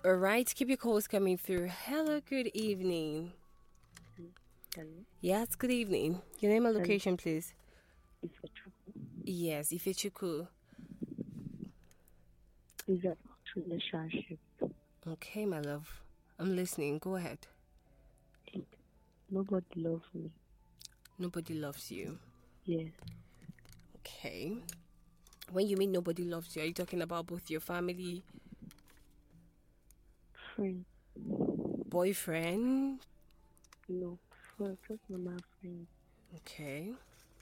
All right, keep your calls coming through. Hello, good evening. Hello. Yes, good evening. Your name and Hello. location, please. It's a trouble. Yes, Ifechuku. It's about relationship. Okay, my love. I'm listening. Go ahead. It, nobody loves me. Nobody loves you. Yes. Okay. When you mean nobody loves you, are you talking about both your family, Friend. boyfriend? No. For just normal friend. Okay.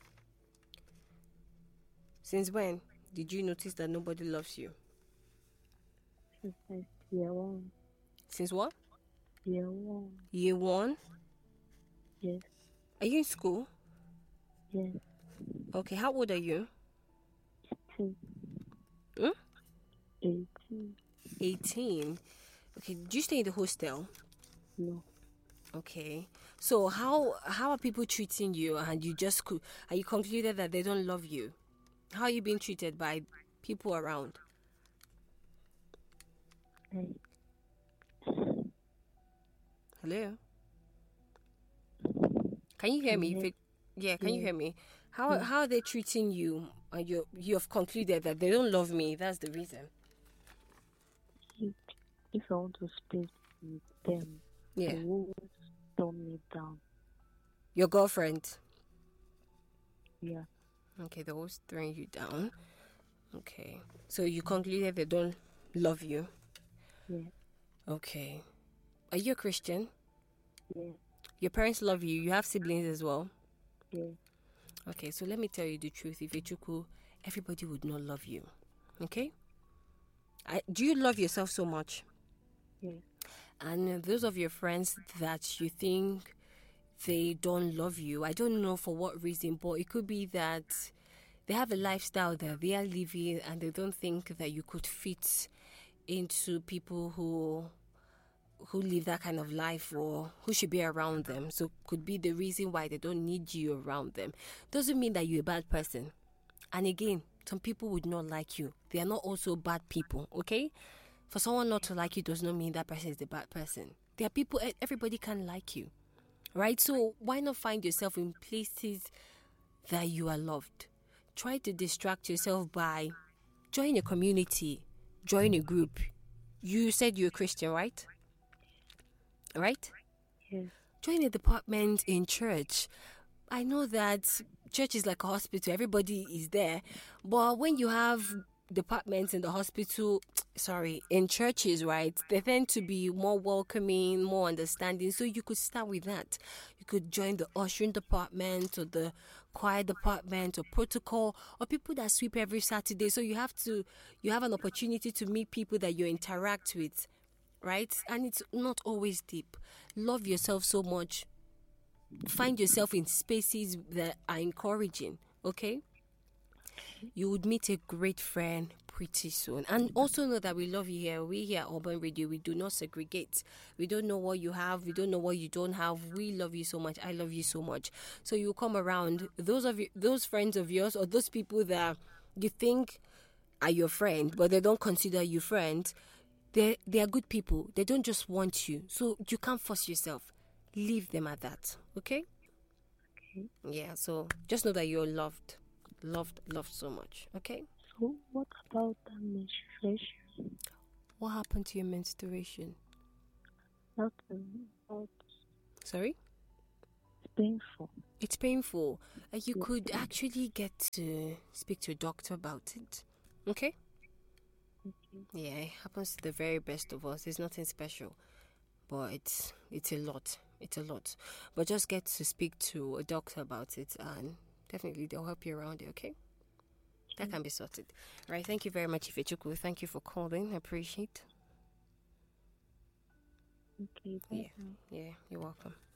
Since when did you notice that nobody loves you? Since year one. Since what? Year one. Year one? Yes. Are you in school? Yes. Okay, how old are you? 18. Hmm? 18. 18. Okay, do you stay in the hostel? No. Okay. So how are people treating you and you concluded that they don't love you? How are you being treated by people around? Like, Hello? Can you hear can me? you hear? Yeah, can you Yes. hear me? How Yes. how are they treating you? And you have concluded that they don't love me. That's the reason. If, if I want to speak with them, they Yeah. will turn me down. Your girlfriend. Yeah. Okay, they're always throwing you down. Okay. So you concluded they don't love you. Yeah. Okay. Are you a Christian? Yeah. Your parents love you. You have siblings as well. Yeah. Okay, so let me tell you the truth. If Ichuku, everybody would not love you. Okay? Do you love yourself so much? Yeah. And those of your friends that you think they don't love you, I don't know for what reason, but it could be that they have a lifestyle that they are living and they don't think that you could fit into people who live that kind of life or who should be around them. So could be the reason why they don't need you around them. Doesn't mean that you're a bad person. And again, some people would not like you. They are not also bad people, okay? For someone not to like you does not mean that person is the bad person. There are people, everybody can like you, right? So why not find yourself in places that you are loved? Try to distract yourself by join a community, join a group. You said you're a Christian, right? Right? Yes. Join a department in church. I know that church is like a hospital, everybody is there. But when you have departments in the hospital, sorry, in churches, right, they tend to be more welcoming, more understanding. So you could start with that. You could join the ushering department or the choir department or protocol or people that sweep every Saturday. So you have an opportunity to meet people that you interact with, right? And it's not always deep. Love yourself so much, find yourself in spaces that are encouraging, okay? You would meet a great friend pretty soon. And also know that we love you here. We here at Urban Radio, we do not segregate. We don't know what you have, we don't know what you don't have. We love you so much. I love you so much. So you come around, those friends of yours or those people that you think are your friend, but they don't consider you friends. They are good people. They don't just want you. So you can't force yourself. Leave them at that. Okay? Okay. Yeah, so just know that you're loved. Loved so much. Okay? So what about the menstruation? What happened to your menstruation? Not not Sorry? painful. It's painful. You Yeah. could actually get to speak to a doctor about it. Okay? Okay. Yeah, it happens to the very best of us. It's nothing special. But it's a lot. It's a lot. But just get to speak to a doctor about it and definitely they'll help you around it, okay? That can be sorted. Right, thank you very much, Ifechuku. Thank you for calling. I appreciate. Okay. Yeah, Bye. yeah, you're welcome.